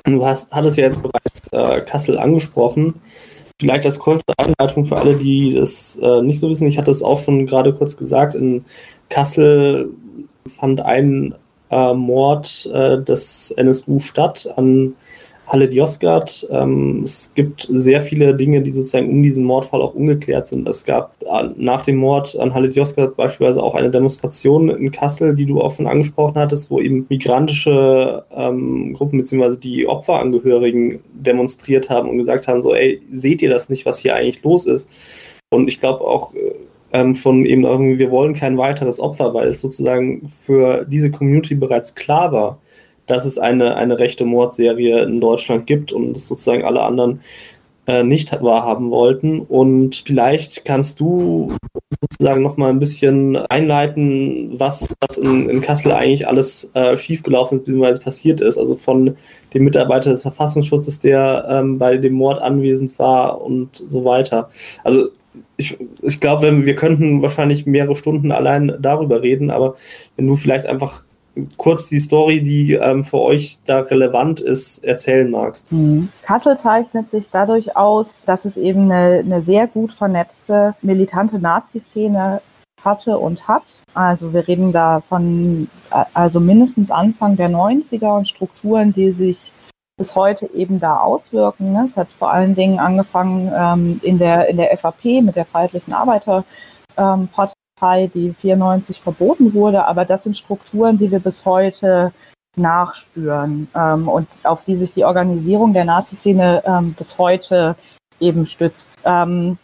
hattest ja jetzt bereits Kassel angesprochen. Vielleicht als kurze Einleitung für alle, die das nicht so wissen. Ich hatte es auch schon gerade kurz gesagt. In Kassel fand ein Mord des NSU statt an Halit Yozgat. Es gibt sehr viele Dinge, die sozusagen um diesen Mordfall auch ungeklärt sind. Es gab nach dem Mord an Halit Yozgat beispielsweise auch eine Demonstration in Kassel, die du auch schon angesprochen hattest, wo eben migrantische Gruppen bzw. die Opferangehörigen demonstriert haben und gesagt haben, so, ey, seht ihr das nicht, was hier eigentlich los ist? Und ich glaube auch schon eben irgendwie, wir wollen kein weiteres Opfer, weil es sozusagen für diese Community bereits klar war, dass es eine rechte Mordserie in Deutschland gibt und es sozusagen alle anderen nicht wahrhaben wollten. Und vielleicht kannst du sozusagen noch mal ein bisschen einleiten, was in Kassel eigentlich alles schiefgelaufen ist, bzw. passiert ist. Also von dem Mitarbeiter des Verfassungsschutzes, der bei dem Mord anwesend war und so weiter. Also ich glaube, wir könnten wahrscheinlich mehrere Stunden allein darüber reden, aber wenn du vielleicht einfach kurz die Story, die für euch da relevant ist, erzählen magst. Kassel zeichnet sich dadurch aus, dass es eben eine sehr gut vernetzte, militante Nazi-Szene hatte und hat. Also wir reden da von mindestens Anfang der 90er und Strukturen, die sich bis heute eben da auswirken. Es hat vor allen Dingen angefangen in der FAP mit der Freiheitlichen Arbeiterpartei, die 94 verboten wurde, aber das sind Strukturen, die wir bis heute nachspüren und auf die sich die Organisierung der Nazi-Szene bis heute eben stützt. Wir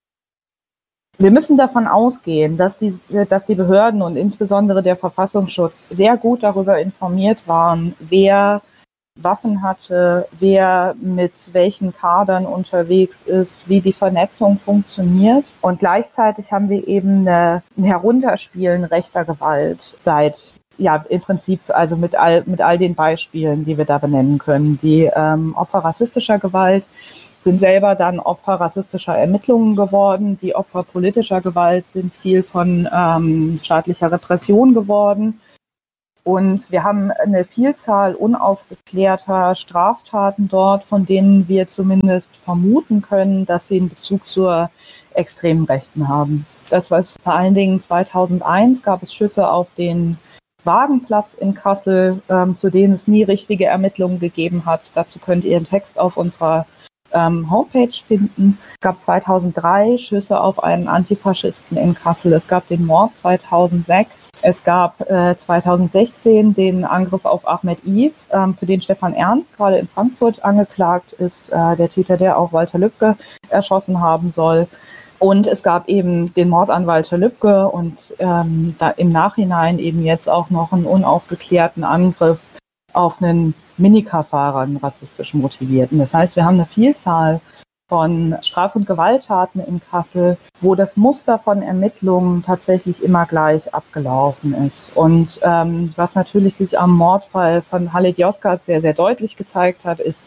müssen davon ausgehen, dass die Behörden und insbesondere der Verfassungsschutz sehr gut darüber informiert waren, wer Waffen hatte, wer mit welchen Kadern unterwegs ist, wie die Vernetzung funktioniert. Und gleichzeitig haben wir eben ein Herunterspielen rechter Gewalt im Prinzip, also mit all den Beispielen, die wir da benennen können. Die Opfer rassistischer Gewalt sind selber dann Opfer rassistischer Ermittlungen geworden. Die Opfer politischer Gewalt sind Ziel von staatlicher Repression geworden. Und wir haben eine Vielzahl unaufgeklärter Straftaten dort, von denen wir zumindest vermuten können, dass sie einen Bezug zur extremen Rechten haben. Das war vor allen Dingen 2001, gab es Schüsse auf den Wagenplatz in Kassel, zu denen es nie richtige Ermittlungen gegeben hat. Dazu könnt ihr einen Text auf unserer Homepage finden. Es gab 2003 Schüsse auf einen Antifaschisten in Kassel. Es gab den Mord 2006. Es gab 2016 den Angriff auf Ahmed I., für den Stefan Ernst gerade in Frankfurt angeklagt ist, der Täter, der auch Walter Lübcke erschossen haben soll. Und es gab eben den Mord an Walter Lübcke und da im Nachhinein eben jetzt auch noch einen unaufgeklärten Angriff auf einen Minicar-Fahrer, einen rassistisch motivierten. Das heißt, wir haben eine Vielzahl von Straf- und Gewalttaten in Kassel, wo das Muster von Ermittlungen tatsächlich immer gleich abgelaufen ist. Und was natürlich sich am Mordfall von Halit Yozgat sehr, sehr deutlich gezeigt hat, ist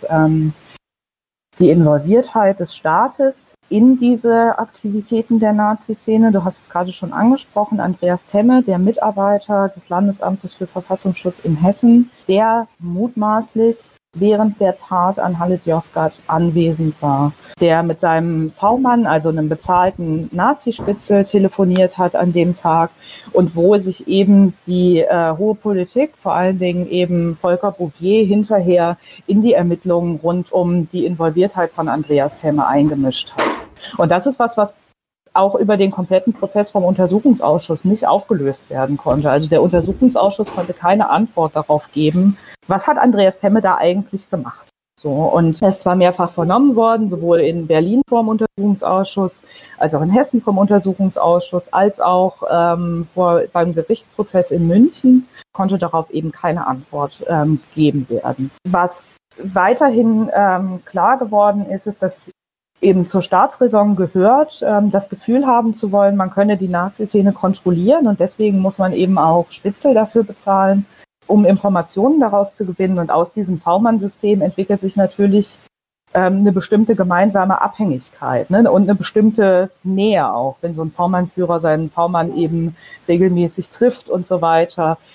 die Involviertheit des Staates in diese Aktivitäten der Nazi-Szene. Du hast es gerade schon angesprochen, Andreas Temme, der Mitarbeiter des Landesamtes für Verfassungsschutz in Hessen, der mutmaßlich während der Tat an Halit Yozgat anwesend war, der mit seinem V-Mann, also einem bezahlten Nazispitzel, telefoniert hat an dem Tag und wo sich eben die hohe Politik, vor allen Dingen eben Volker Bouffier, hinterher in die Ermittlungen rund um die Involviertheit von Andreas Temme eingemischt hat. Und das ist was auch über den kompletten Prozess vom Untersuchungsausschuss nicht aufgelöst werden konnte. Also der Untersuchungsausschuss konnte keine Antwort darauf geben, was hat Andreas Temme da eigentlich gemacht. So, und es war mehrfach vernommen worden, sowohl in Berlin vom Untersuchungsausschuss, als auch in Hessen vom Untersuchungsausschuss, als auch beim Gerichtsprozess in München, konnte darauf eben keine Antwort gegeben werden. Was weiterhin klar geworden ist, ist, dass eben zur Staatsräson gehört, das Gefühl haben zu wollen, man könne die Nazi-Szene kontrollieren und deswegen muss man eben auch Spitzel dafür bezahlen, um Informationen daraus zu gewinnen. Und aus diesem V-Mann-System entwickelt sich natürlich eine bestimmte gemeinsame Abhängigkeit, ne? Und eine bestimmte Nähe auch, wenn so ein V-Mann-Führer seinen V-Mann eben regelmäßig trifft und so weiter.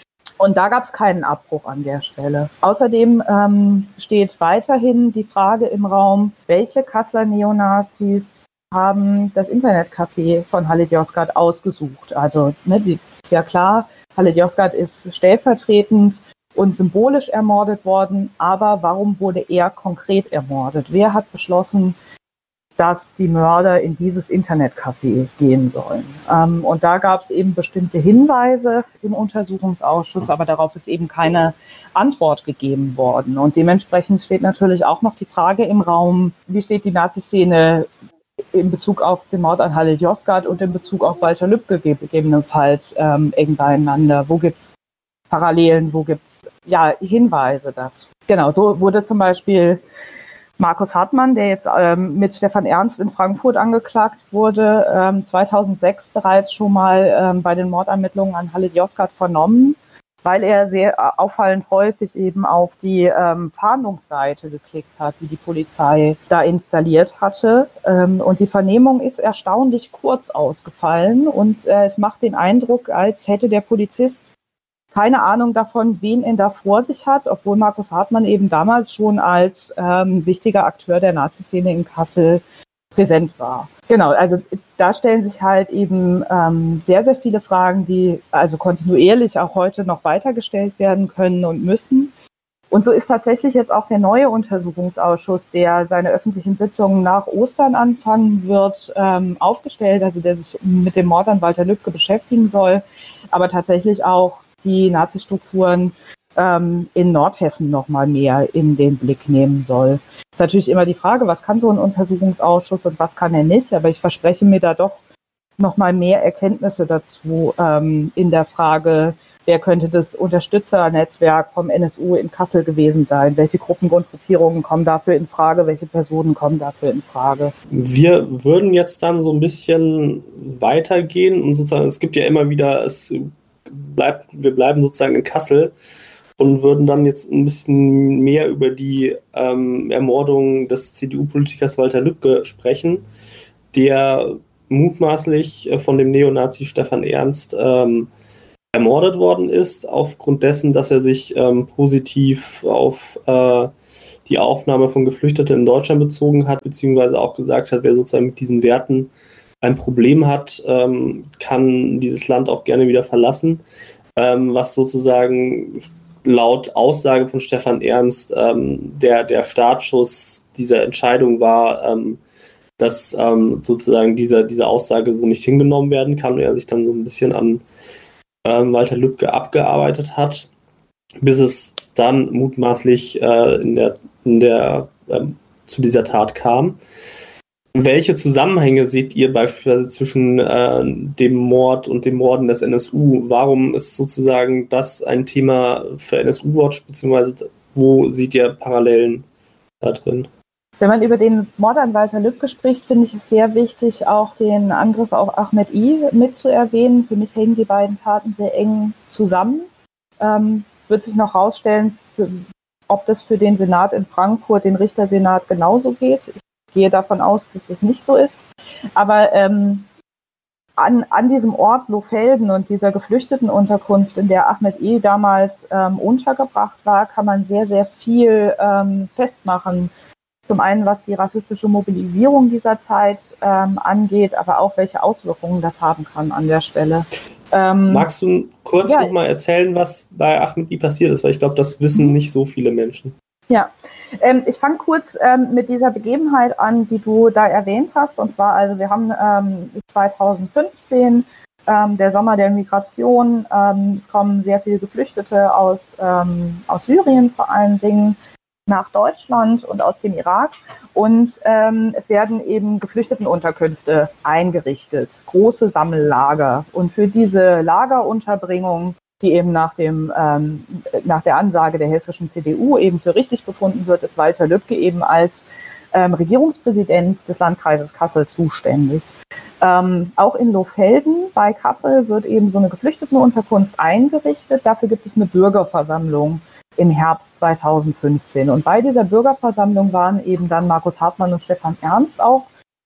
Und da gab es keinen Abbruch an der Stelle. Außerdem steht weiterhin die Frage im Raum, welche Kasseler Neonazis haben das Internetcafé von Halid Yozgat ausgesucht. Also ist ja klar, Halid Yozgat ist stellvertretend und symbolisch ermordet worden, aber warum wurde er konkret ermordet? Wer hat beschlossen, dass die Mörder in dieses Internetcafé gehen sollen? Und da gab es eben bestimmte Hinweise im Untersuchungsausschuss, aber darauf ist eben keine Antwort gegeben worden. Und dementsprechend steht natürlich auch noch die Frage im Raum, wie steht die Nazi-Szene in Bezug auf den Mord an Halid Yozgat und in Bezug auf Walter Lübcke gegebenenfalls eng beieinander? Wo gibt's Parallelen, wo gibt's Hinweise dazu? Genau, so wurde zum Beispiel Markus Hartmann, der jetzt mit Stefan Ernst in Frankfurt angeklagt wurde, 2006 bereits schon mal bei den Mordermittlungen an Halid Yozgat vernommen, weil er sehr auffallend häufig eben auf die Fahndungsseite geklickt hat, die die Polizei da installiert hatte. Und die Vernehmung ist erstaunlich kurz ausgefallen und es macht den Eindruck, als hätte der Polizist keine Ahnung davon, wen er da vor sich hat, obwohl Markus Hartmann eben damals schon als wichtiger Akteur der Nazi-Szene in Kassel präsent war. Genau, also da stellen sich halt eben sehr, sehr viele Fragen, die also kontinuierlich auch heute noch weitergestellt werden können und müssen. Und so ist tatsächlich jetzt auch der neue Untersuchungsausschuss, der seine öffentlichen Sitzungen nach Ostern anfangen wird, aufgestellt, also der sich mit dem Mord an Walter Lübcke beschäftigen soll, aber tatsächlich auch die Nazi-Strukturen in Nordhessen noch mal mehr in den Blick nehmen soll. Ist natürlich immer die Frage, was kann so ein Untersuchungsausschuss und was kann er nicht, aber ich verspreche mir da doch noch mal mehr Erkenntnisse dazu in der Frage, wer könnte das Unterstützernetzwerk vom NSU in Kassel gewesen sein? Welche Gruppierungen kommen dafür in Frage? Welche Personen kommen dafür in Frage? Wir würden jetzt dann so ein bisschen weitergehen und sozusagen, es gibt ja immer wieder, wir bleiben sozusagen in Kassel und würden dann jetzt ein bisschen mehr über die Ermordung des CDU-Politikers Walter Lübcke sprechen, der mutmaßlich von dem Neonazi Stefan Ernst ermordet worden ist, aufgrund dessen, dass er sich positiv auf die Aufnahme von Geflüchteten in Deutschland bezogen hat, beziehungsweise auch gesagt hat, wer sozusagen mit diesen Werten ein Problem hat, kann dieses Land auch gerne wieder verlassen, was sozusagen laut Aussage von Stefan Ernst der Startschuss dieser Entscheidung war, dass sozusagen diese Aussage so nicht hingenommen werden kann und er sich dann so ein bisschen an Walter Lübcke abgearbeitet hat, bis es dann mutmaßlich zu dieser Tat kam. Welche Zusammenhänge seht ihr beispielsweise zwischen dem Mord und dem Morden des NSU? Warum ist sozusagen das ein Thema für NSU-Watch, beziehungsweise wo seht ihr Parallelen da drin? Wenn man über den Mord an Walter Lübcke spricht, finde ich es sehr wichtig, auch den Angriff auf Ahmed I. mitzuerwähnen. Für mich hängen die beiden Taten sehr eng zusammen. Es wird sich noch herausstellen, ob das für den Senat in Frankfurt, den Richtersenat, genauso geht. Ich gehe davon aus, dass es nicht so ist. Aber an diesem Ort Lohfelden und dieser Geflüchtetenunterkunft, in der Ahmed I. damals untergebracht war, kann man sehr, sehr viel festmachen. Zum einen, was die rassistische Mobilisierung dieser Zeit angeht, aber auch welche Auswirkungen das haben kann an der Stelle. Magst du kurz nochmal erzählen, was bei Ahmed I. passiert ist? Weil ich glaube, das wissen nicht so viele Menschen. Ja, ich fange kurz mit dieser Begebenheit an, die du da erwähnt hast. Und zwar, also wir haben 2015, der Sommer der Migration. Es kommen sehr viele Geflüchtete aus Syrien vor allen Dingen nach Deutschland und aus dem Irak. Und es werden eben Geflüchtetenunterkünfte eingerichtet, große Sammellager. Und für diese Lagerunterbringung, die eben nach der Ansage der hessischen CDU eben für richtig befunden wird, ist Walter Lübcke eben als Regierungspräsident des Landkreises Kassel zuständig. Auch in Lohfelden bei Kassel wird eben so eine Geflüchtetenunterkunft eingerichtet. Dafür gibt es eine Bürgerversammlung im Herbst 2015. Und bei dieser Bürgerversammlung waren eben dann Markus Hartmann und Stefan Ernst auch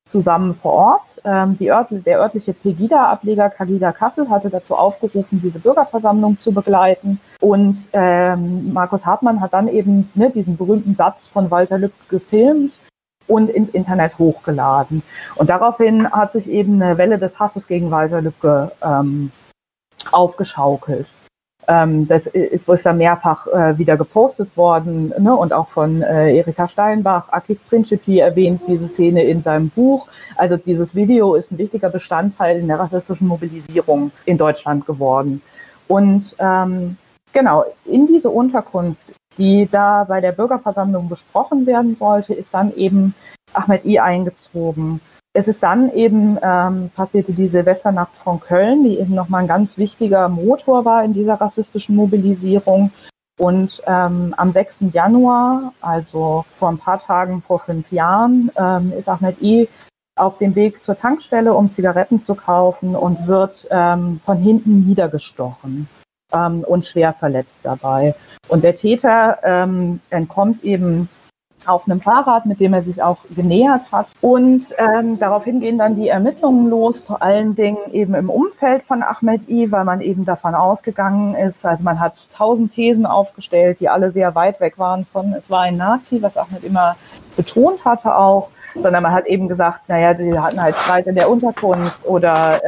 zusammen vor Ort. Der örtliche Pegida-Ableger Cagida Kassel hatte dazu aufgerufen, diese Bürgerversammlung zu begleiten. Und Markus Hartmann hat dann eben diesen berühmten Satz von Walter Lübcke gefilmt und ins Internet hochgeladen. Und daraufhin hat sich eben eine Welle des Hasses gegen Walter Lübcke aufgeschaukelt. Das ist dann mehrfach wieder gepostet worden, ne? Und auch von Erika Steinbach, Akif Principi erwähnt diese Szene in seinem Buch. Also dieses Video ist ein wichtiger Bestandteil in der rassistischen Mobilisierung in Deutschland geworden. Und genau, in diese Unterkunft, die da bei der Bürgerversammlung besprochen werden sollte, ist dann eben Ahmed I. eingezogen. Es ist dann eben passierte die Silvesternacht von Köln, die eben nochmal ein ganz wichtiger Motor war in dieser rassistischen Mobilisierung. Und am 6. Januar, also vor ein paar Tagen, vor 5 Jahren, ist Ahmed I. auf dem Weg zur Tankstelle, um Zigaretten zu kaufen und wird von hinten niedergestochen und schwer verletzt dabei. Und der Täter entkommt eben auf einem Fahrrad, mit dem er sich auch genähert hat. Und daraufhin gehen dann die Ermittlungen los, vor allen Dingen eben im Umfeld von Ahmed I., weil man eben davon ausgegangen ist, also man hat 1000 Thesen aufgestellt, die alle sehr weit weg waren von, es war ein Nazi, was Ahmed immer betont hatte auch, sondern man hat eben gesagt, naja, die hatten halt Streit in der Unterkunft oder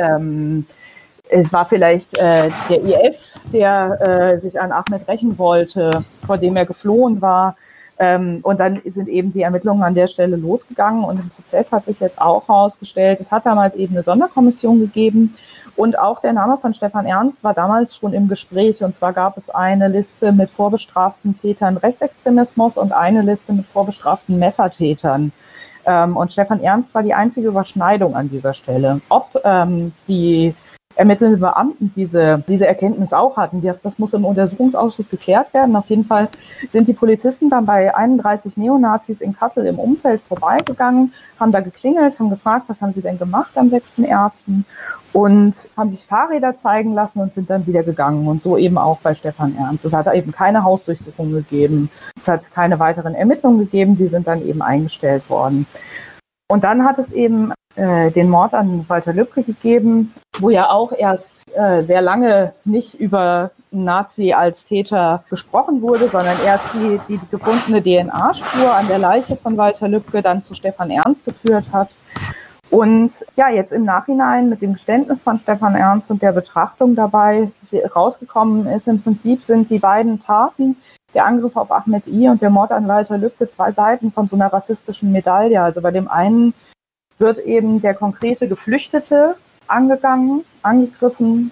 es war vielleicht der IS, der sich an Ahmed rächen wollte, vor dem er geflohen war. Und dann sind eben die Ermittlungen an der Stelle losgegangen und im Prozess hat sich jetzt auch herausgestellt, es hat damals eben eine Sonderkommission gegeben und auch der Name von Stefan Ernst war damals schon im Gespräch und zwar gab es eine Liste mit vorbestraften Tätern Rechtsextremismus und eine Liste mit vorbestraften Messertätern. Und Stefan Ernst war die einzige Überschneidung an dieser Stelle. Ob die ermittelnde Beamten diese Erkenntnis auch hatten. Das muss im Untersuchungsausschuss geklärt werden. Auf jeden Fall sind die Polizisten dann bei 31 Neonazis in Kassel im Umfeld vorbeigegangen, haben da geklingelt, haben gefragt, was haben sie denn gemacht am 6.1. und haben sich Fahrräder zeigen lassen und sind dann wieder gegangen. Und so eben auch bei Stefan Ernst. Es hat eben keine Hausdurchsuchung gegeben. Es hat keine weiteren Ermittlungen gegeben. Die sind dann eben eingestellt worden. Und dann hat es eben den Mord an Walter Lübcke gegeben, wo ja auch erst sehr lange nicht über Nazi als Täter gesprochen wurde, sondern erst die gefundene DNA-Spur an der Leiche von Walter Lübcke dann zu Stefan Ernst geführt hat. Und ja, jetzt im Nachhinein mit dem Geständnis von Stefan Ernst und der Betrachtung dabei rausgekommen ist, im Prinzip sind die beiden Taten, der Angriff auf Ahmed I. und der Mord an Walter Lübcke, 2 Seiten von so einer rassistischen Medaille. Also bei dem einen wird eben der konkrete Geflüchtete angegriffen,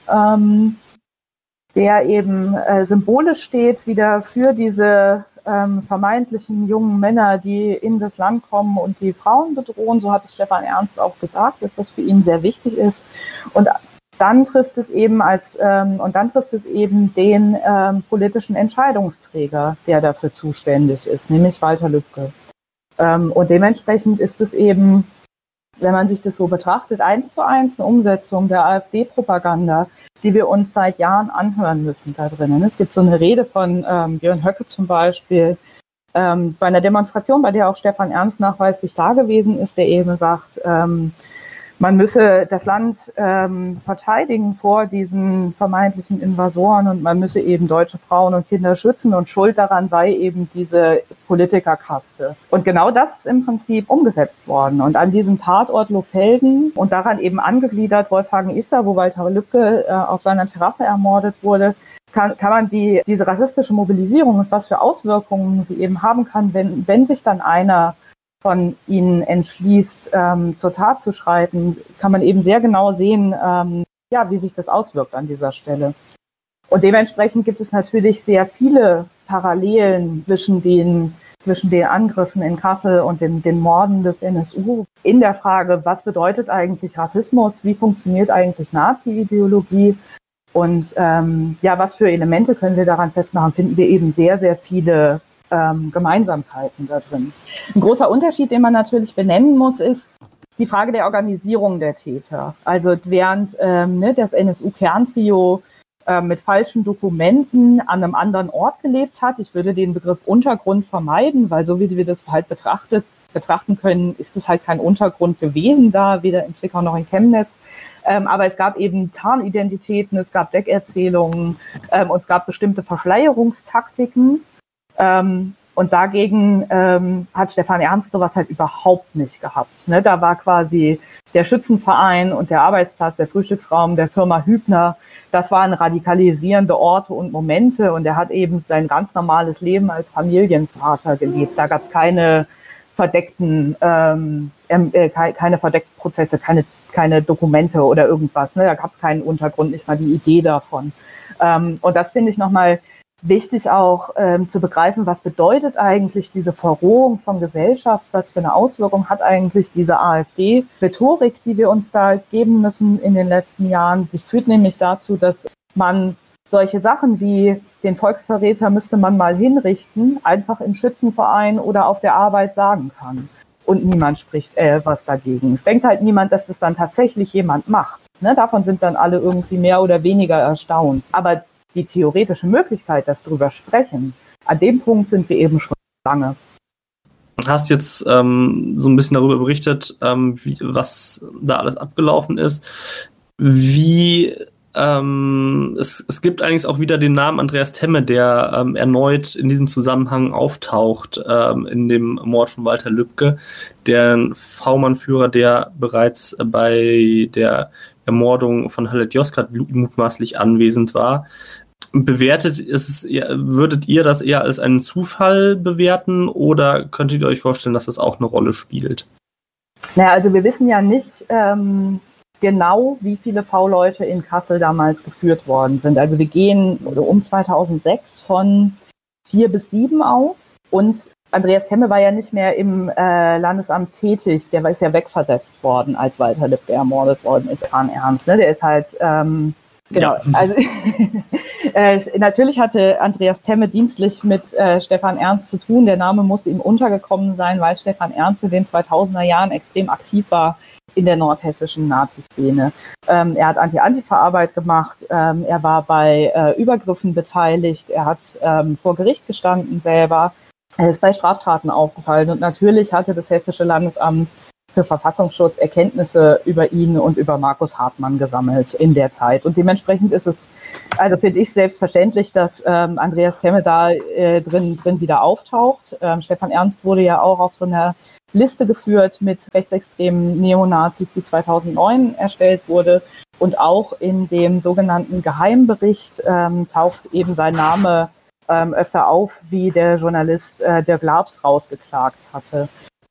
der eben symbolisch steht wieder für diese vermeintlichen jungen Männer, die in das Land kommen und die Frauen bedrohen. So hat es Stefan Ernst auch gesagt, dass das für ihn sehr wichtig ist. Und dann trifft es eben den politischen Entscheidungsträger, der dafür zuständig ist, nämlich Walter Lübcke. Und dementsprechend ist es eben, wenn man sich das so betrachtet, 1:1 eine Umsetzung der AfD-Propaganda, die wir uns seit Jahren anhören müssen da drinnen. Es gibt so eine Rede von Björn Höcke zum Beispiel, bei einer Demonstration, bei der auch Stefan Ernst nachweislich da gewesen ist, der eben sagt, man müsse das Land verteidigen vor diesen vermeintlichen Invasoren und man müsse eben deutsche Frauen und Kinder schützen und schuld daran sei eben diese Politikerkaste. Und genau das ist im Prinzip umgesetzt worden. Und an diesem Tatort Lohfelden und daran eben angegliedert Wolfhagen Isser, wo Walter Lübcke auf seiner Terrasse ermordet wurde, kann man diese rassistische Mobilisierung und was für Auswirkungen sie eben haben kann, wenn sich dann einer von ihnen entschließt, zur Tat zu schreiten, kann man eben sehr genau sehen, wie sich das auswirkt an dieser Stelle. Und dementsprechend gibt es natürlich sehr viele Parallelen zwischen den Angriffen in Kassel und den Morden des NSU in der Frage, was bedeutet eigentlich Rassismus, wie funktioniert eigentlich Nazi-Ideologie und was für Elemente können wir daran festmachen, finden wir eben sehr, sehr viele Gemeinsamkeiten da drin. Ein großer Unterschied, den man natürlich benennen muss, ist die Frage der Organisierung der Täter. Also während das NSU-Kerntrio mit falschen Dokumenten an einem anderen Ort gelebt hat, ich würde den Begriff Untergrund vermeiden, weil so wie wir das halt betrachtet betrachten können, ist es halt kein Untergrund gewesen da, weder in Zwickau noch in Chemnitz. Aber es gab eben Tarnidentitäten, es gab Deckerzählungen und es gab bestimmte Verschleierungstaktiken. Und dagegen hat Stefan Ernst sowas halt überhaupt nicht gehabt. Ne? Da war quasi der Schützenverein und der Arbeitsplatz, der Frühstücksraum der Firma Hübner, das waren radikalisierende Orte und Momente und er hat eben sein ganz normales Leben als Familienvater gelebt. Da gab es keine verdeckten Prozesse, keine Dokumente oder irgendwas. Ne? Da gab es keinen Untergrund, nicht mal die Idee davon. Und das finde ich nochmal wichtig auch zu begreifen, was bedeutet eigentlich diese Verrohung von Gesellschaft, was für eine Auswirkung hat eigentlich diese AfD-Rhetorik, die wir uns da geben müssen in den letzten Jahren. Die führt nämlich dazu, dass man solche Sachen wie den Volksverräter müsste man mal hinrichten, einfach im Schützenverein oder auf der Arbeit sagen kann. Und niemand spricht was dagegen. Es denkt halt niemand, dass das dann tatsächlich jemand macht. Ne? Davon sind dann alle irgendwie mehr oder weniger erstaunt. Aber die theoretische Möglichkeit, dass drüber sprechen, an dem Punkt sind wir eben schon lange. Du hast jetzt so ein bisschen darüber berichtet, was da alles abgelaufen ist. Es gibt eigentlich auch wieder den Namen Andreas Temme, der erneut in diesem Zusammenhang auftaucht, in dem Mord von Walter Lübcke, der V-Mann-Führer, der bereits bei der Ermordung von Khaled Yozgat mutmaßlich anwesend war. Würdet ihr das eher als einen Zufall bewerten oder könntet ihr euch vorstellen, dass das auch eine Rolle spielt? Naja, also wir wissen ja nicht genau, wie viele V-Leute in Kassel damals geführt worden sind. Also wir gehen um 2006 von 4 bis 7 aus und Andreas Temme war ja nicht mehr im Landesamt tätig, der ist ja wegversetzt worden, als Walter Lübcke ermordet worden ist, Stefan Ernst. Ne? Der ist halt, genau, ja. Also natürlich hatte Andreas Temme dienstlich mit Stefan Ernst zu tun. Der Name muss ihm untergekommen sein, weil Stefan Ernst in den 2000er Jahren extrem aktiv war in der nordhessischen Nazi-Szene. Er hat Anti-Antifa-Arbeit gemacht, er war bei Übergriffen beteiligt, er hat vor Gericht gestanden selber, er ist bei Straftaten aufgefallen und natürlich hatte das Hessische Landesamt für Verfassungsschutz Erkenntnisse über ihn und über Markus Hartmann gesammelt in der Zeit. Und dementsprechend ist es, also finde ich selbstverständlich, dass Andreas Temme da drin wieder auftaucht. Stefan Ernst wurde ja auch auf so einer Liste geführt mit rechtsextremen Neonazis, die 2009 erstellt wurde. Und auch in dem sogenannten Geheimbericht taucht eben sein Name öfter auf, wie der Journalist Dirk Labs rausgeklagt hatte.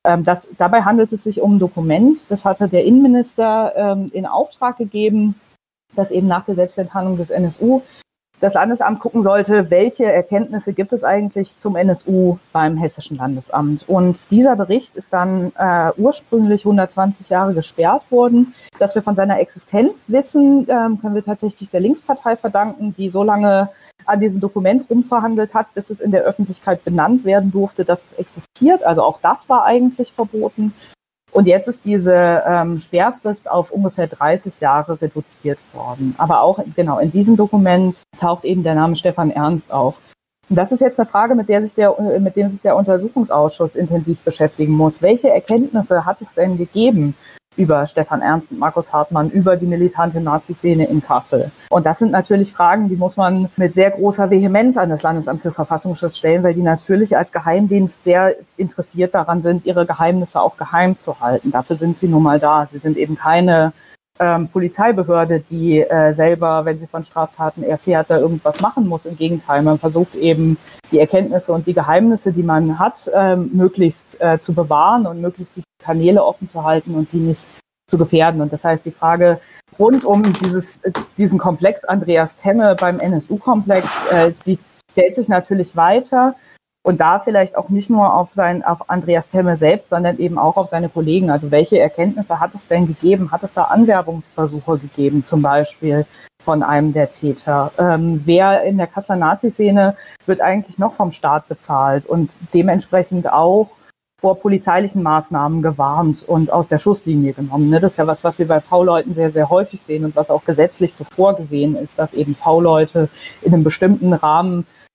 Dabei handelt es sich um ein Dokument, das hatte der Innenminister in Auftrag gegeben, dass eben nach der Selbstenttarnung des NSU das Landesamt gucken sollte, welche Erkenntnisse gibt es eigentlich zum NSU beim Hessischen Landesamt. Und dieser Bericht ist dann ursprünglich 120 Jahre gesperrt worden. Dass wir von seiner Existenz wissen, können wir tatsächlich der Linkspartei verdanken, die so lange an diesem Dokument rumverhandelt hat, bis es in der Öffentlichkeit benannt werden durfte, dass es existiert. Also auch das war eigentlich verboten. Und jetzt ist diese Sperrfrist auf ungefähr 30 Jahre reduziert worden. Aber auch genau in diesem Dokument taucht eben der Name Stefan Ernst auf. Und das ist jetzt eine Frage, mit dem sich der Untersuchungsausschuss intensiv beschäftigen muss. Welche Erkenntnisse hat es denn gegeben über Stefan Ernst und Markus Hartmann, über die militante Nazi-Szene in Kassel? Und das sind natürlich Fragen, die muss man mit sehr großer Vehemenz an das Landesamt für Verfassungsschutz stellen, weil die natürlich als Geheimdienst sehr interessiert daran sind, ihre Geheimnisse auch geheim zu halten. Dafür sind sie nun mal da. Sie sind eben keine Polizeibehörde, die selber, wenn sie von Straftaten erfährt, da irgendwas machen muss. Im Gegenteil, man versucht eben die Erkenntnisse und die Geheimnisse, die man hat, möglichst zu bewahren und möglichst die Kanäle offen zu halten und die nicht zu gefährden. Und das heißt, die Frage rund um diesen Komplex Andreas Temme beim NSU-Komplex, die stellt sich natürlich weiter. Und da vielleicht auch nicht nur auf Andreas Temme selbst, sondern eben auch auf seine Kollegen. Also welche Erkenntnisse hat es denn gegeben? Hat es da Anwerbungsversuche gegeben, zum Beispiel von einem der Täter? Wer in der Kasseler Nazi-Szene wird eigentlich noch vom Staat bezahlt und dementsprechend auch vor polizeilichen Maßnahmen gewarnt und aus der Schusslinie genommen? Das ist ja was wir bei V-Leuten sehr, sehr häufig sehen und was auch gesetzlich so vorgesehen ist, dass eben V-Leute in einem bestimmten Rahmen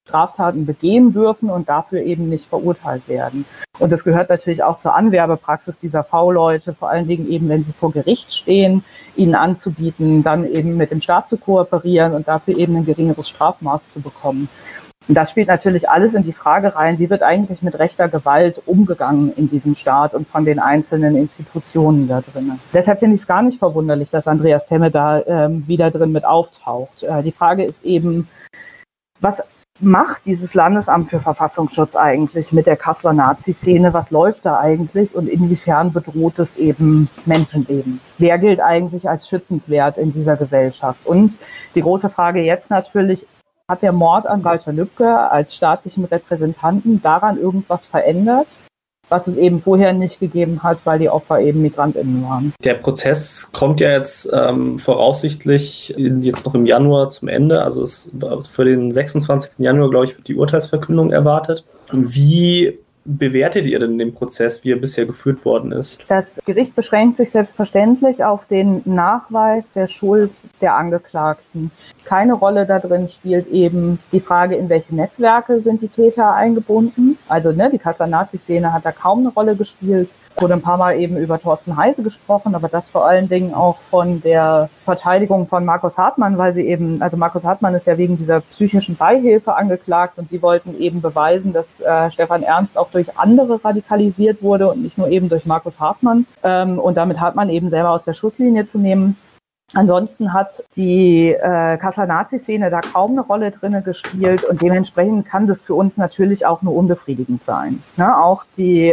Straftaten begehen dürfen und dafür eben nicht verurteilt werden. Und das gehört natürlich auch zur Anwerbepraxis dieser V-Leute, vor allen Dingen eben, wenn sie vor Gericht stehen, ihnen anzubieten, dann eben mit dem Staat zu kooperieren und dafür eben ein geringeres Strafmaß zu bekommen. Und das spielt natürlich alles in die Frage rein, wie wird eigentlich mit rechter Gewalt umgegangen in diesem Staat und von den einzelnen Institutionen da drin. Deshalb finde ich es gar nicht verwunderlich, dass Andreas Temme da wieder drin mit auftaucht. Die Frage ist eben, was macht dieses Landesamt für Verfassungsschutz eigentlich mit der Kasseler Nazi-Szene? Was läuft da eigentlich und inwiefern bedroht es eben Menschenleben? Wer gilt eigentlich als schützenswert in dieser Gesellschaft? Und die große Frage jetzt natürlich, hat der Mord an Walter Lübcke als staatlichen Repräsentanten daran irgendwas verändert, was es eben vorher nicht gegeben hat, weil die Opfer eben MigrantInnen waren? Der Prozess kommt ja jetzt voraussichtlich jetzt noch im Januar zum Ende. Also für den 26. Januar, glaube ich, wird die Urteilsverkündung erwartet. Wie bewertet ihr denn den Prozess, wie er bisher geführt worden ist? Das Gericht beschränkt sich selbstverständlich auf den Nachweis der Schuld der Angeklagten. Keine Rolle da drin spielt eben die Frage, in welche Netzwerke sind die Täter eingebunden. Also die Kasseler Nazi-Szene hat da kaum eine Rolle gespielt. Wurde ein paar Mal eben über Thorsten Heise gesprochen, aber das vor allen Dingen auch von der Verteidigung von Markus Hartmann, weil sie eben, also Markus Hartmann ist ja wegen dieser psychischen Beihilfe angeklagt und sie wollten eben beweisen, dass Stefan Ernst auch durch andere radikalisiert wurde und nicht nur eben durch Markus Hartmann und damit Hartmann eben selber aus der Schusslinie zu nehmen. Ansonsten hat die Kasseler Nazi-Szene da kaum eine Rolle drin gespielt und dementsprechend kann das für uns natürlich auch nur unbefriedigend sein. Ne? Auch die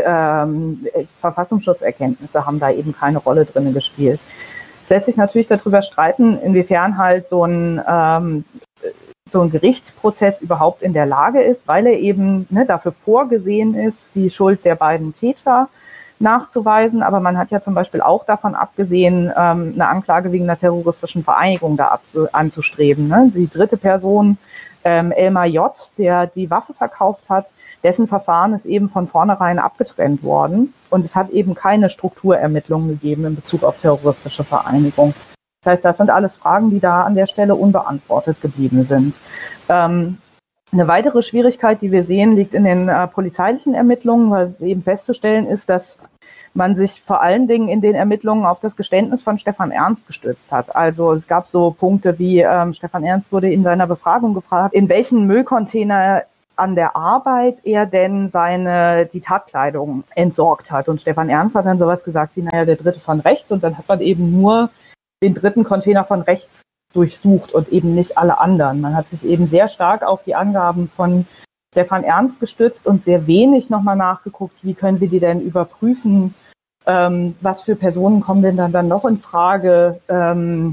Verfassungsschutzerkenntnisse haben da eben keine Rolle drin gespielt. Es lässt sich natürlich darüber streiten, inwiefern halt so ein Gerichtsprozess überhaupt in der Lage ist, weil er eben dafür vorgesehen ist, die Schuld der beiden Täter nachzuweisen, aber man hat ja zum Beispiel auch davon abgesehen, eine Anklage wegen einer terroristischen Vereinigung da anzustreben. Ne? Die dritte Person, Elmar J., der die Waffe verkauft hat, dessen Verfahren ist eben von vornherein abgetrennt worden und es hat eben keine Strukturermittlungen gegeben in Bezug auf terroristische Vereinigung. Das heißt, das sind alles Fragen, die da an der Stelle unbeantwortet geblieben sind. Eine weitere Schwierigkeit, die wir sehen, liegt in den polizeilichen Ermittlungen, weil eben festzustellen ist, dass man sich vor allen Dingen in den Ermittlungen auf das Geständnis von Stefan Ernst gestützt hat. Also es gab so Punkte wie Stefan Ernst wurde in seiner Befragung gefragt, in welchen Müllcontainer an der Arbeit er denn die Tatkleidung entsorgt hat. Und Stefan Ernst hat dann sowas gesagt wie, der dritte von rechts. Und dann hat man eben nur den dritten Container von rechts durchsucht und eben nicht alle anderen. Man hat sich eben sehr stark auf die Angaben von Stefan Ernst gestützt und sehr wenig nochmal nachgeguckt, wie können wir die denn überprüfen, was für Personen kommen denn dann noch in Frage, in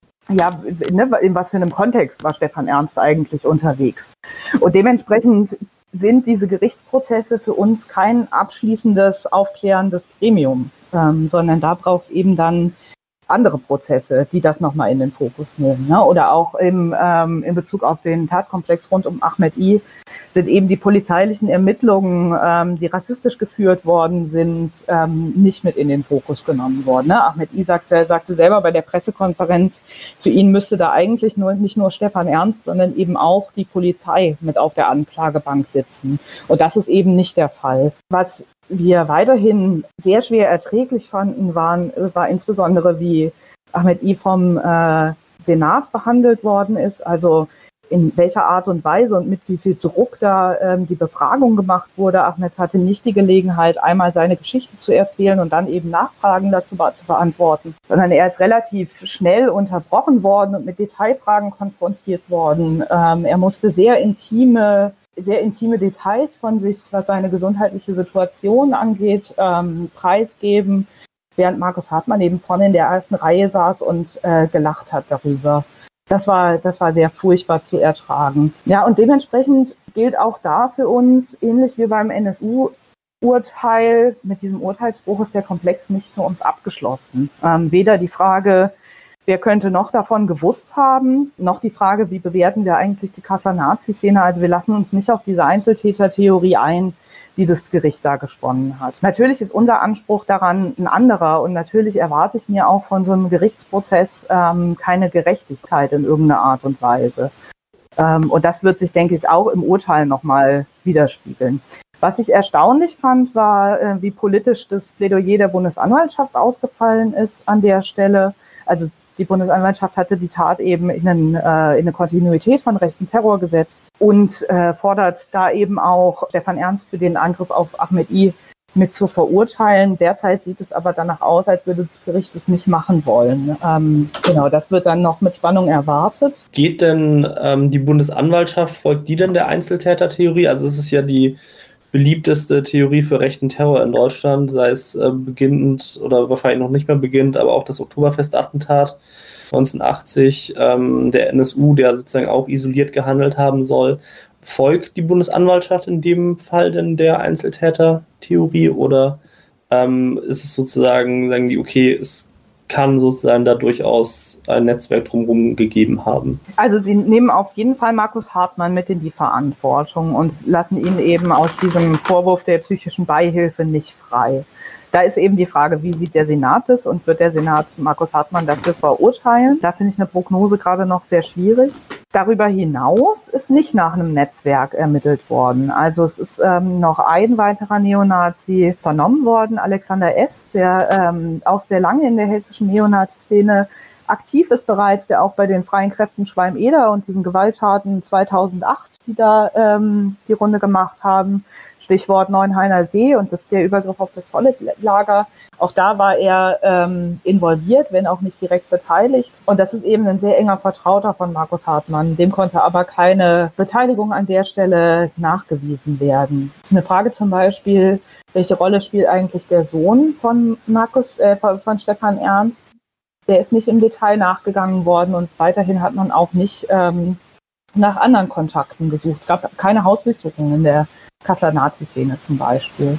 was für einem Kontext war Stefan Ernst eigentlich unterwegs. Und dementsprechend sind diese Gerichtsprozesse für uns kein abschließendes, aufklärendes Gremium, sondern da braucht es eben dann andere Prozesse, die das nochmal in den Fokus nehmen. Ne? Oder auch in Bezug auf den Tatkomplex rund um Ahmed I. sind eben die polizeilichen Ermittlungen, die rassistisch geführt worden sind, nicht mit in den Fokus genommen worden. Ne? Ahmed I. sagte selber bei der Pressekonferenz, für ihn müsste da eigentlich nicht nur Stefan Ernst, sondern eben auch die Polizei mit auf der Anklagebank sitzen. Und das ist eben nicht der Fall. Was wir weiterhin sehr schwer erträglich fanden, war insbesondere, wie Ahmed I. vom Senat behandelt worden ist, also in welcher Art und Weise und mit wie viel Druck da die Befragung gemacht wurde. Ahmed hatte nicht die Gelegenheit, einmal seine Geschichte zu erzählen und dann eben Nachfragen dazu zu beantworten, sondern er ist relativ schnell unterbrochen worden und mit Detailfragen konfrontiert worden. Er musste sehr intime Details von sich, was seine gesundheitliche Situation angeht, preisgeben, während Markus Hartmann eben vorne in der ersten Reihe saß und gelacht hat darüber. Das war sehr furchtbar zu ertragen. Ja, und dementsprechend gilt auch da für uns, ähnlich wie beim NSU-Urteil, mit diesem Urteilsspruch ist der Komplex nicht für uns abgeschlossen. Weder die Frage, wer könnte noch davon gewusst haben, noch die Frage, wie bewerten wir eigentlich die Kasseler Nazi-Szene. Also wir lassen uns nicht auf diese Einzeltäter-Theorie ein, die das Gericht da gesponnen hat. Natürlich ist unser Anspruch daran ein anderer und natürlich erwarte ich mir auch von so einem Gerichtsprozess keine Gerechtigkeit in irgendeiner Art und Weise. Und das wird sich, denke ich, auch im Urteil nochmal widerspiegeln. Was ich erstaunlich fand, war, wie politisch das Plädoyer der Bundesanwaltschaft ausgefallen ist an der Stelle. Also die Bundesanwaltschaft hatte die Tat eben in eine Kontinuität von rechtem Terror gesetzt und fordert da eben auch Stefan Ernst für den Angriff auf Ahmed I. mit zu verurteilen. Derzeit sieht es aber danach aus, als würde das Gericht es nicht machen wollen. Genau, das wird dann noch mit Spannung erwartet. Geht denn die Bundesanwaltschaft, folgt die denn der Einzeltätertheorie? Also es ist ja die beliebteste Theorie für rechten Terror in Deutschland, sei es beginnend oder wahrscheinlich noch nicht mehr beginnt, aber auch das Oktoberfest-Attentat 1980, der NSU, der sozusagen auch isoliert gehandelt haben soll. Folgt die Bundesanwaltschaft in dem Fall denn der Einzeltäter-Theorie oder ist es sozusagen, sagen die, okay, es kann sozusagen da durchaus ein Netzwerk drumherum gegeben haben? Also sie nehmen auf jeden Fall Markus Hartmann mit in die Verantwortung und lassen ihn eben aus diesem Vorwurf der psychischen Beihilfe nicht frei. Da ist eben die Frage, wie sieht der Senat das und wird der Senat Markus Hartmann dafür verurteilen? Da finde ich eine Prognose gerade noch sehr schwierig. Darüber hinaus ist nicht nach einem Netzwerk ermittelt worden. Also es ist noch ein weiterer Neonazi vernommen worden, Alexander S., der auch sehr lange in der hessischen Neonazi-Szene aktiv ist bereits, der auch bei den Freien Kräften Schwalm-Eder und diesen Gewalttaten 2008, die da die Runde gemacht haben, Stichwort Neuenhainer See und der Übergriff auf das Toilettlager. Auch da war er involviert, wenn auch nicht direkt beteiligt. Und das ist eben ein sehr enger Vertrauter von Markus Hartmann. Dem konnte aber keine Beteiligung an der Stelle nachgewiesen werden. Eine Frage zum Beispiel, welche Rolle spielt eigentlich der Sohn von von Stefan Ernst? Der ist nicht im Detail nachgegangen worden und weiterhin hat man auch nicht nach anderen Kontakten gesucht. Es gab keine Hausdurchsuchungen in der Kasseler Nazi-Szene zum Beispiel.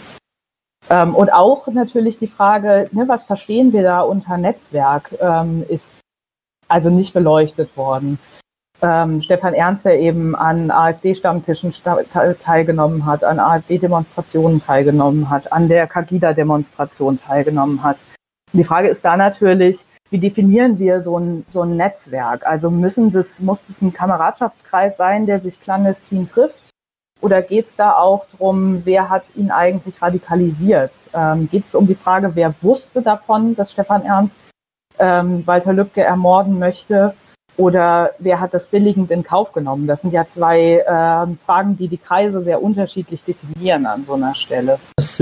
Und auch natürlich die Frage, was verstehen wir da unter Netzwerk, ist also nicht beleuchtet worden. Stefan Ernst, der eben an AfD-Stammtischen teilgenommen hat, an AfD-Demonstrationen teilgenommen hat, an der Cagida-Demonstration teilgenommen hat. Und die Frage ist da natürlich, wie definieren wir so ein Netzwerk? Also muss das ein Kameradschaftskreis sein, der sich clandestin trifft? Oder geht es da auch darum, wer hat ihn eigentlich radikalisiert? Geht es um die Frage, wer wusste davon, dass Stefan Ernst Walter Lübcke ermorden möchte? Oder wer hat das billigend in Kauf genommen? Das sind ja zwei Fragen, die Kreise sehr unterschiedlich definieren an so einer Stelle.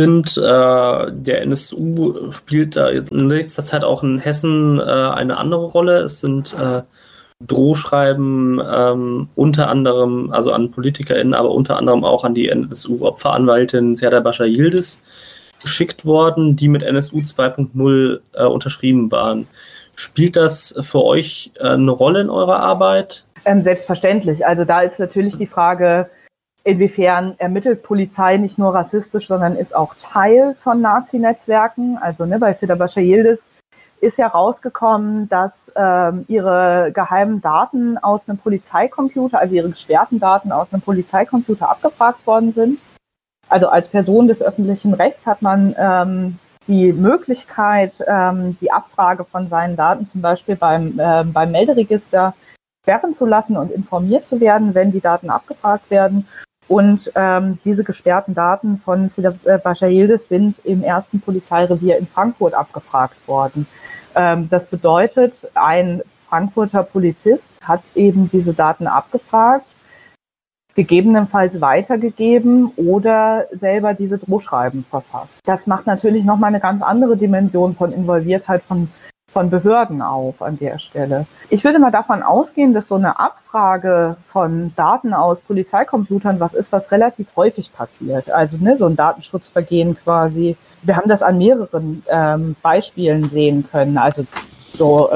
Der NSU spielt da in nächster Zeit auch in Hessen eine andere Rolle. Es sind Drohschreiben unter anderem, also an PolitikerInnen, aber unter anderem auch an die NSU-Opferanwältin Serdar Bascha Yildiz geschickt worden, die mit NSU 2.0 unterschrieben waren. Spielt das für euch eine Rolle in eurer Arbeit? Selbstverständlich. Also da ist natürlich die Frage, inwiefern ermittelt Polizei nicht nur rassistisch, sondern ist auch Teil von Nazi-Netzwerken. Also bei Serdar Bascha Yildiz ist ja rausgekommen, dass ihre geheimen Daten aus einem Polizeicomputer, also ihre gesperrten Daten aus einem Polizeicomputer abgefragt worden sind. Also als Person des öffentlichen Rechts hat man die Möglichkeit, die Abfrage von seinen Daten zum Beispiel beim Melderegister sperren zu lassen und informiert zu werden, wenn die Daten abgefragt werden. Und diese gesperrten Daten von Serdar Bascha Yildiz sind im ersten Polizeirevier in Frankfurt abgefragt worden. Das bedeutet, ein Frankfurter Polizist hat eben diese Daten abgefragt, gegebenenfalls weitergegeben oder selber diese Drohschreiben verfasst. Das macht natürlich nochmal eine ganz andere Dimension von Involviertheit von Behörden auf an der Stelle. Ich würde mal davon ausgehen, dass so eine Abfrage von Daten aus Polizeicomputern was ist, was relativ häufig passiert. Also so ein Datenschutzvergehen quasi. Wir haben das an mehreren Beispielen sehen können. Also so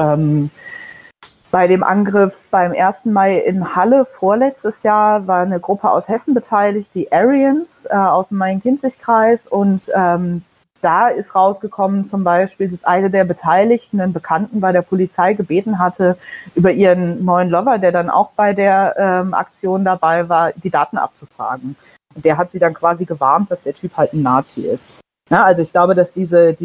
bei dem Angriff beim 1. Mai in Halle vorletztes Jahr war eine Gruppe aus Hessen beteiligt, die Aryans aus dem Main-Kinzig-Kreis und da ist rausgekommen zum Beispiel, dass eine der Beteiligten, einen Bekannten bei der Polizei gebeten hatte, über ihren neuen Lover, der dann auch bei der Aktion dabei war, die Daten abzufragen. Und der hat sie dann quasi gewarnt, dass der Typ halt ein Nazi ist. Ja, also ich glaube, dass diese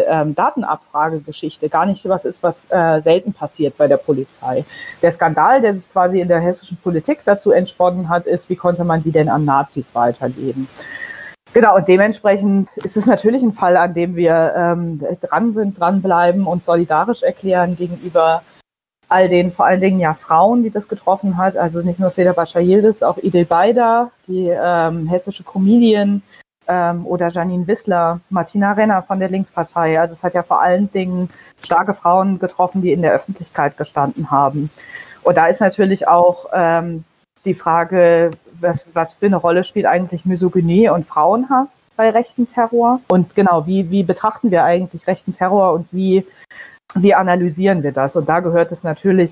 Datenabfragegeschichte gar nicht was ist, was selten passiert bei der Polizei. Der Skandal, der sich quasi in der hessischen Politik dazu entsponnen hat, ist, wie konnte man die denn an Nazis weitergeben? Genau, und dementsprechend ist es natürlich ein Fall, an dem wir dranbleiben und solidarisch erklären gegenüber all den, vor allen Dingen ja Frauen, die das getroffen hat. Also nicht nur Seda Bascha Yildiz, auch Idil Beider, die hessische Comedian, oder Janine Wissler, Martina Renner von der Linkspartei. Also es hat ja vor allen Dingen starke Frauen getroffen, die in der Öffentlichkeit gestanden haben. Und da ist natürlich auch die Frage, was für eine Rolle spielt eigentlich Misogynie und Frauenhass bei rechten Terror? Und genau, wie betrachten wir eigentlich rechten Terror und wie analysieren wir das? Und da gehört es natürlich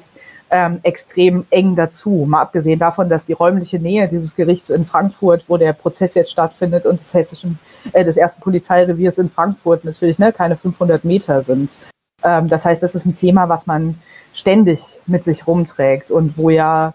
extrem eng dazu. Mal abgesehen davon, dass die räumliche Nähe dieses Gerichts in Frankfurt, wo der Prozess jetzt stattfindet, und des ersten Polizeireviers in Frankfurt natürlich keine 500 Meter sind. Das heißt, das ist ein Thema, was man ständig mit sich rumträgt und wo ja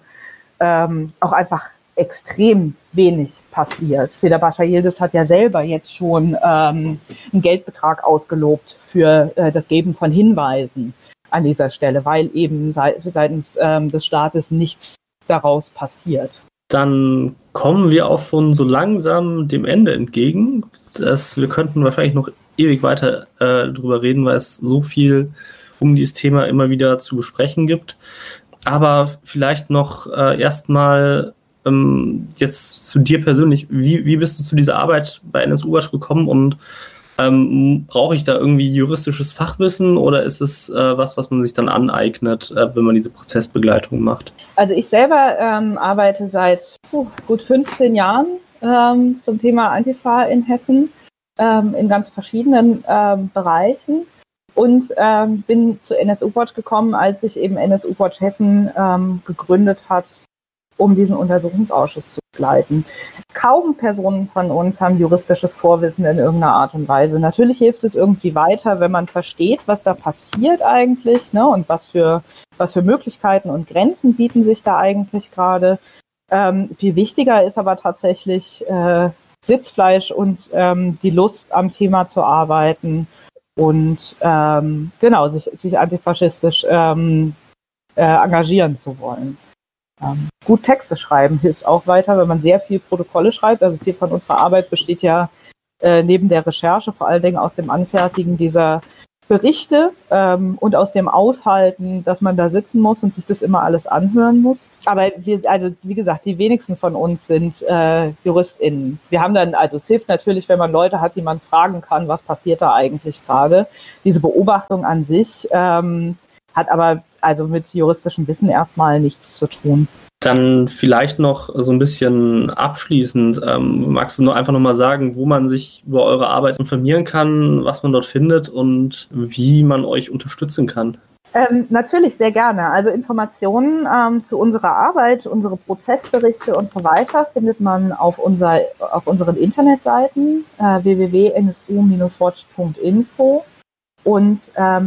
auch einfach extrem wenig passiert. Seda Bascha Yildiz hat ja selber jetzt schon einen Geldbetrag ausgelobt für das Geben von Hinweisen an dieser Stelle, weil eben seitens des Staates nichts daraus passiert. Dann kommen wir auch schon so langsam dem Ende entgegen. Wir könnten wahrscheinlich noch ewig weiter drüber reden, weil es so viel um dieses Thema immer wieder zu besprechen gibt. Aber vielleicht noch erstmal jetzt zu dir persönlich. Wie bist du zu dieser Arbeit bei NSU Watch gekommen und brauche ich da irgendwie juristisches Fachwissen oder ist es was man sich dann aneignet, wenn man diese Prozessbegleitung macht? Also ich selber arbeite seit gut 15 Jahren zum Thema Antifa in Hessen in ganz verschiedenen Bereichen und bin zu NSU Watch gekommen, als sich eben NSU Watch Hessen gegründet hat, um diesen Untersuchungsausschuss zu begleiten. Kaum Personen von uns haben juristisches Vorwissen in irgendeiner Art und Weise. Natürlich hilft es irgendwie weiter, wenn man versteht, was da passiert eigentlich, ne, und was für Möglichkeiten und Grenzen bieten sich da eigentlich gerade. Viel wichtiger ist aber tatsächlich Sitzfleisch und die Lust am Thema zu arbeiten und sich antifaschistisch engagieren zu wollen. Gut Texte schreiben hilft auch weiter, wenn man sehr viel Protokolle schreibt. Also viel von unserer Arbeit besteht ja neben der Recherche vor allen Dingen aus dem Anfertigen dieser Berichte und aus dem Aushalten, dass man da sitzen muss und sich das immer alles anhören muss. Aber wie gesagt, die wenigsten von uns sind JuristInnen. Wir haben dann, also es hilft natürlich, wenn man Leute hat, die man fragen kann, was passiert da eigentlich gerade. Diese Beobachtung an sich hat aber also mit juristischem Wissen erstmal nichts zu tun. Dann vielleicht noch so ein bisschen abschließend, magst du nur einfach nochmal sagen, wo man sich über eure Arbeit informieren kann, was man dort findet und wie man euch unterstützen kann? Natürlich, sehr gerne. Also Informationen zu unserer Arbeit, unsere Prozessberichte und so weiter findet man auf unseren Internetseiten www.nsu-watch.info und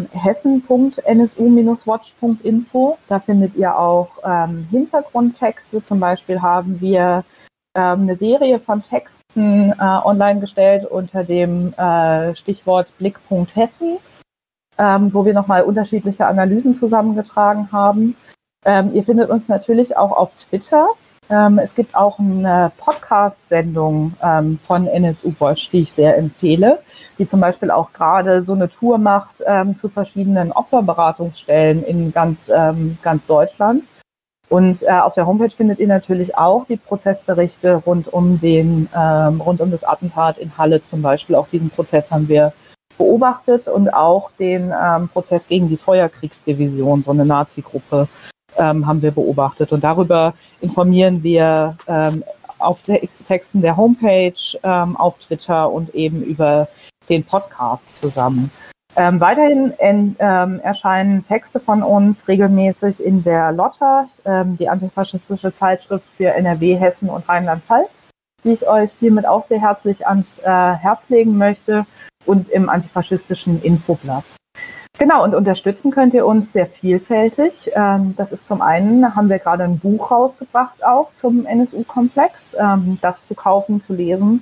hessen.nsu-watch.info. Da findet ihr auch Hintergrundtexte. Zum Beispiel haben wir eine Serie von Texten online gestellt unter dem Stichwort Blickpunkt Hessen, wo wir nochmal unterschiedliche Analysen zusammengetragen haben. Ihr findet uns natürlich auch auf Twitter. Es gibt auch eine Podcast-Sendung von NSU Watch, die ich sehr empfehle, die zum Beispiel auch gerade so eine Tour macht zu verschiedenen Opferberatungsstellen in ganz Deutschland. Und auf der Homepage findet ihr natürlich auch die Prozessberichte rund um das Attentat in Halle zum Beispiel. Auch diesen Prozess haben wir beobachtet und auch den Prozess gegen die Feuerkriegsdivision, so eine Nazi-Gruppe, haben wir beobachtet. Und darüber informieren wir auf Texten der Homepage, auf Twitter und eben über den Podcast zusammen. Weiterhin erscheinen Texte von uns regelmäßig in der Lotta, die antifaschistische Zeitschrift für NRW, Hessen und Rheinland-Pfalz, die ich euch hiermit auch sehr herzlich ans Herz legen möchte, und im antifaschistischen Infoblatt. Genau, und unterstützen könnt ihr uns sehr vielfältig. Das ist zum einen, haben wir gerade ein Buch rausgebracht auch zum NSU-Komplex, das zu kaufen, zu lesen,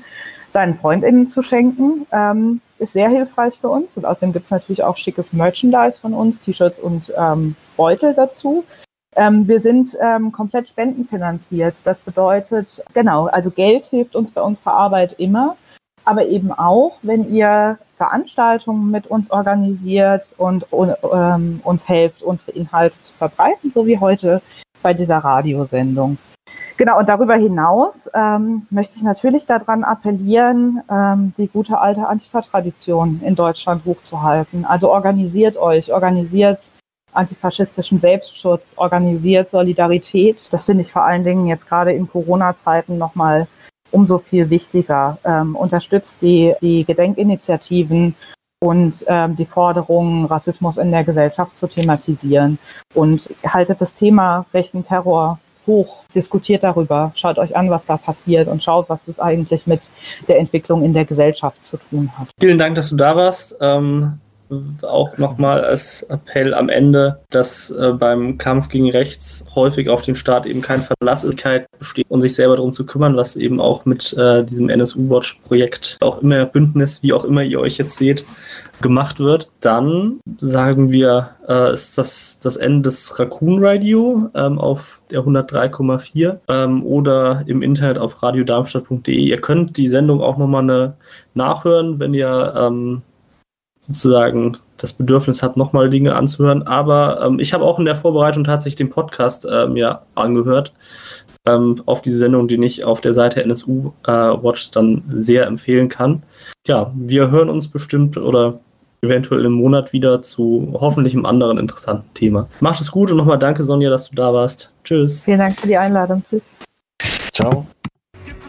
seinen FreundInnen zu schenken. Ist sehr hilfreich für uns. Und außerdem gibt es natürlich auch schickes Merchandise von uns, T-Shirts und Beutel dazu. Wir sind komplett spendenfinanziert. Das bedeutet, genau, also Geld hilft uns bei unserer Arbeit immer, aber eben auch, wenn ihr Veranstaltungen mit uns organisiert und uns helft, unsere Inhalte zu verbreiten, so wie heute bei dieser Radiosendung. Genau, und darüber hinaus möchte ich natürlich daran appellieren, die gute alte Antifa-Tradition in Deutschland hochzuhalten. Also organisiert euch, organisiert antifaschistischen Selbstschutz, organisiert Solidarität. Das finde ich vor allen Dingen jetzt gerade in Corona-Zeiten nochmal umso viel wichtiger. Unterstützt die Gedenkinitiativen und die Forderungen, Rassismus in der Gesellschaft zu thematisieren. Und haltet das Thema rechten Terror hoch, diskutiert darüber, schaut euch an, was da passiert und schaut, was das eigentlich mit der Entwicklung in der Gesellschaft zu tun hat. Vielen Dank, dass du da warst. Auch nochmal als Appell am Ende, dass beim Kampf gegen rechts häufig auf den Staat eben keine Verlasslichkeit besteht und sich selber darum zu kümmern, was eben auch mit diesem NSU-Watch-Projekt, auch immer Bündnis, wie auch immer ihr euch jetzt seht, gemacht wird. Dann sagen wir, ist das Ende des Raccoon Radio auf der 103,4 oder im Internet auf radiodarmstadt.de. Ihr könnt die Sendung auch nochmal nachhören, wenn ihr sozusagen das Bedürfnis habt, nochmal Dinge anzuhören. Aber ich habe auch in der Vorbereitung tatsächlich den Podcast mir angehört auf diese Sendung, den ich auf der Seite NSU Watch dann sehr empfehlen kann. Ja, wir hören uns bestimmt oder eventuell im Monat wieder zu hoffentlich einem anderen interessanten Thema. Macht es gut und nochmal danke, Sonja, dass du da warst. Tschüss. Vielen Dank für die Einladung. Tschüss. Ciao.